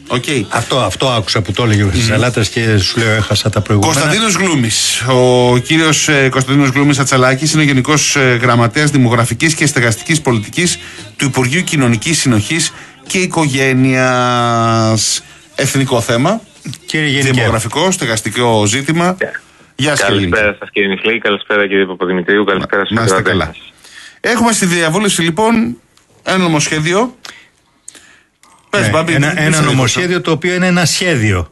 Okay. Αυτό άκουσα που το έλεγε ο Χρυσαλάτας και σου λέω έχασα τα προηγούμενα. Κωνσταντίνος Γλούμης. Ο κύριος Κωνσταντίνος Γλούμης Ατσαλάκης είναι ο Γενικός Γραμματέας Δημογραφικής και Στεγαστικής Πολιτικής του Υπουργείου Κοινωνικής Συνοχής και Οικογένειας. Εθνικό θέμα. Δημογραφικό, στεγαστικό ζήτημα. Γεια σας. Καλησπέρα σας κύριε Μιχλή, καλησπέρα κύριε Παπαδημητρίου, καλησπέρα σας. Να είστε καλά. Έχουμε στη διαβούλευση λοιπόν ένα νομοσχέδιο. Ένα νομοσχέδιο το οποίο είναι ένα σχέδιο.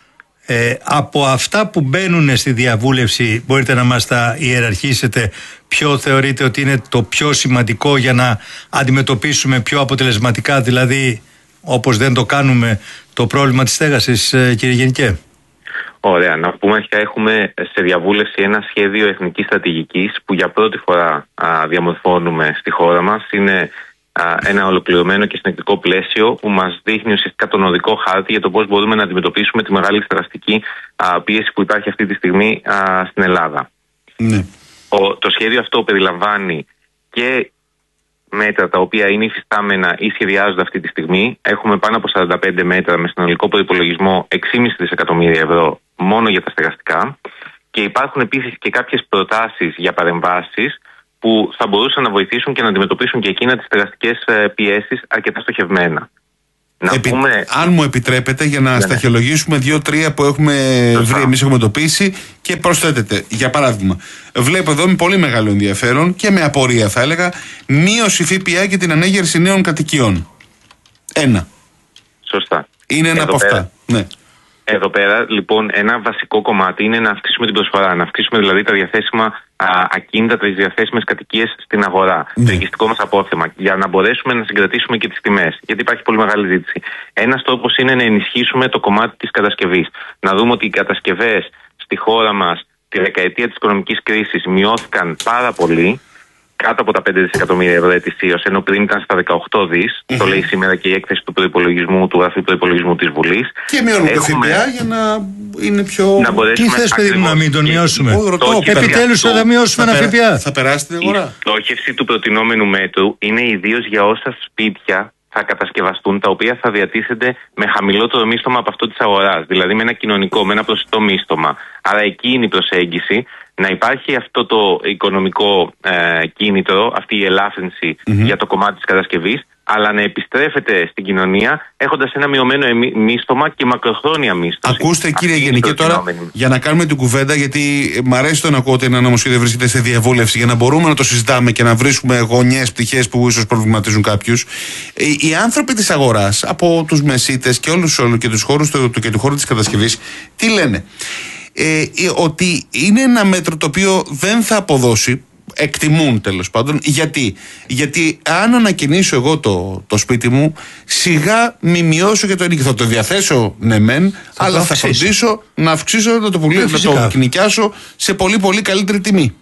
Από αυτά που μπαίνουν στη διαβούλευση, μπορείτε να μας τα ιεραρχήσετε, ποιο θεωρείτε ότι είναι το πιο σημαντικό για να αντιμετωπίσουμε πιο αποτελεσματικά, δηλαδή όπως δεν το κάνουμε, το πρόβλημα της στέγασης, κύριε Γενικέ? Ωραία, να πούμε αρχικά έχουμε σε διαβούλευση ένα σχέδιο εθνικής στρατηγικής που για πρώτη φορά διαμορφώνουμε στη χώρα μας. Είναι ένα ολοκληρωμένο και συνεκτικό πλαίσιο που μας δείχνει ουσιαστικά τον οδικό χάρτη για το πώς μπορούμε να αντιμετωπίσουμε τη μεγάλη στεγαστική πίεση που υπάρχει αυτή τη στιγμή στην Ελλάδα. Ναι. Το σχέδιο αυτό περιλαμβάνει και μέτρα τα οποία είναι υφιστάμενα ή σχεδιάζονται αυτή τη στιγμή. Έχουμε πάνω από 45 μέτρα με συνολικό προϋπολογισμό 6,5 δισεκατομμύρια ευρώ μόνο για τα στεγαστικά. Και υπάρχουν επίσης και κάποιες προτάσεις για παρεμβάσεις που θα μπορούσαν να βοηθήσουν και να αντιμετωπίσουν και εκείνα τις στεγαστικές πιέσεις αρκετά στοχευμένα. Αν μου επιτρέπετε, για να σταχυολογήσουμε 2-3 που έχουμε βρει, εμείς έχουμε εντοπίσει και προσθέτετε. Για παράδειγμα, βλέπω εδώ με πολύ μεγάλο ενδιαφέρον και με απορία θα έλεγα, μείωση ΦΠΑ και την ανέγερση νέων κατοικιών. Ένα. Σωστά. Είναι ένα από αυτά. Ναι. Εδώ πέρα, λοιπόν, ένα βασικό κομμάτι είναι να αυξήσουμε την προσφορά. Να αυξήσουμε δηλαδή τα διαθέσιμα ακίνητα, τις διαθέσιμες κατοικίες στην αγορά. Το οικιστικό μας απόθεμα. Για να μπορέσουμε να συγκρατήσουμε και τις τιμές. Γιατί υπάρχει πολύ μεγάλη ζήτηση. Ένας τρόπος είναι να ενισχύσουμε το κομμάτι της κατασκευής. Να δούμε ότι οι κατασκευές στη χώρα μας τη δεκαετία της οικονομικής κρίσης μειώθηκαν πάρα πολύ. Κάτω από τα 5 δισεκατομμύρια ευρώ ετησίως, ενώ πριν ήταν στα 18 δις. Το λέει σήμερα και η έκθεση του προϋπολογισμού, του Γραφείου Προϋπολογισμού της Βουλής. Και μειώνουμε το ΦΠΑ για να είναι πιο. Τι θες, παιδί μου, να μην τον μειώσουμε? Επιτέλους θα μειώσουμε ένα ΦΠΑ. Θα περάσει την αγορά. Η στόχευση του προτινόμενου μέτρου είναι ιδίως για όσα σπίτια θα κατασκευαστούν, τα οποία θα διατίθενται με χαμηλότερο μίστομα από αυτό της αγοράς. Δηλαδή με ένα κοινωνικό, με ένα προσιτό μίστομα. Άρα εκεί είναι η προσέγγιση. Να υπάρχει αυτό το οικονομικό κίνητρο, αυτή η ελάφρυνση για το κομμάτι της κατασκευής, αλλά να επιστρέφεται στην κοινωνία έχοντας ένα μειωμένο μίστομα και μακροχρόνια μίσθωση. Ακούστε κύριε Γενικέ τώρα, για να κάνουμε την κουβέντα, γιατί μ' αρέσει το να ακούω ότι ένα νομοσχέδιο βρίσκεται σε διαβούλευση, για να μπορούμε να το συζητάμε και να βρίσκουμε γωνιές, πτυχές που ίσως προβληματίζουν κάποιους. Οι άνθρωποι της αγοράς, από τους μεσίτες και όλους και τους χώρους και του χώρου της κατασκευής, τι λένε? Ότι είναι ένα μέτρο το οποίο δεν θα αποδώσει, εκτιμούν τέλος πάντων. Γιατί αν ανακαινήσω εγώ το σπίτι μου, σιγά μη μειώσω και το ενοικιαστικό. Θα το διαθέσω ναι μεν, αλλά θα φροντίσω να αυξήσω, να το νοικιάσω σε πολύ πολύ καλύτερη τιμή.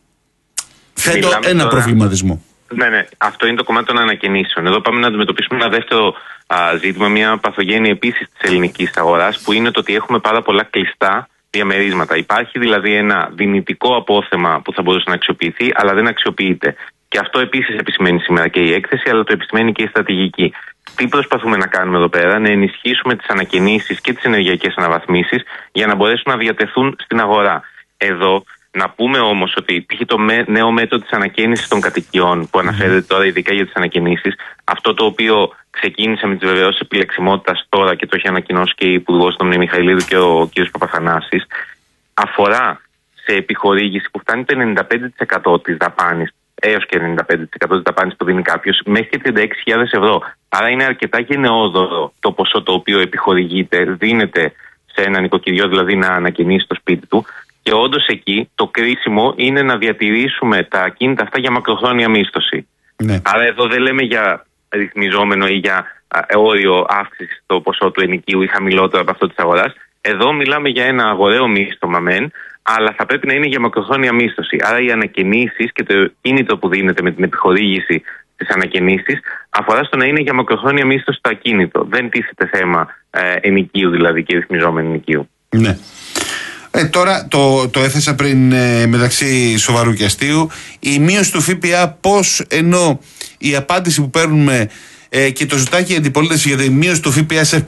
Θέτω ένα προβληματισμό. Ναι, αυτό είναι το κομμάτι των ανακαινήσεων. Εδώ πάμε να αντιμετωπίσουμε ένα δεύτερο ζήτημα, μια παθογένεια επίσης της ελληνικής αγοράς, που είναι το ότι έχουμε πάρα πολλά κλειστά διαμερίσματα. Υπάρχει δηλαδή ένα δυνητικό απόθεμα που θα μπορούσε να αξιοποιηθεί, αλλά δεν αξιοποιείται. Και αυτό επίσης επισημαίνει σήμερα και η έκθεση, αλλά το επισημαίνει και η στρατηγική. Τι προσπαθούμε να κάνουμε εδώ πέρα? Να ενισχύσουμε τις ανακαινήσεις και τις ενεργειακές αναβαθμίσεις για να μπορέσουν να διατεθούν στην αγορά. Εδώ να πούμε όμως ότι υπήρχε το νέο μέτρο της ανακαίνησης των κατοικιών που αναφέρεται τώρα ειδικά για τις ανακαινήσεις. Αυτό το οποίο ξεκίνησε με τις βεβαιώσεις επιλεξιμότητας τώρα και το έχει ανακοινώσει και η Υπουργός των Μιχαηλίδου και ο κ. Παπαθανάσης, αφορά σε επιχορήγηση που φτάνει το 95% της δαπάνης, έως και 95% της δαπάνης που δίνει κάποιος, μέχρι και 36.000 ευρώ. Άρα είναι αρκετά γενναιόδωρο το ποσό το οποίο επιχορηγείται, δίνεται σε ένα νοικοκυριό, δηλαδή να ανακαινήσει το σπίτι του. Και όντως εκεί το κρίσιμο είναι να διατηρήσουμε τα ακίνητα αυτά για μακροχρόνια μίσθωση. Ναι. Άρα εδώ δεν λέμε για ρυθμιζόμενο ή για όριο αύξηση στο ποσό του ενοικίου ή χαμηλότερο από αυτό της αγοράς. Εδώ μιλάμε για ένα αγοραίο μίσθωμα μεν, αλλά θα πρέπει να είναι για μακροχρόνια μίσθωση. Άρα οι ανακαινήσεις και το κίνητο που δίνεται με την επιχορήγηση της ανακαινήσεις αφορά στο να είναι για μακροχρόνια μίσθωση το ακίνητο. Δεν τίθεται θέμα ενοικίου δηλαδή και ρυθμιζόμενου ενοικίου. Ναι. Τώρα το έθεσα πριν μεταξύ σοβαρού και αστείου. Η μείωση του ΦΠΑ πώς, ενώ η απάντηση που παίρνουμε και το ζητάει και η αντιπολίτευση για τη μείωση του ΦΠΑ σε